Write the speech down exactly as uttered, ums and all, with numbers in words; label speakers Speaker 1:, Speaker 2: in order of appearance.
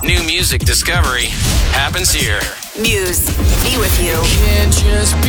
Speaker 1: New music discovery happens here.
Speaker 2: Muse, be with you.
Speaker 3: Can't just be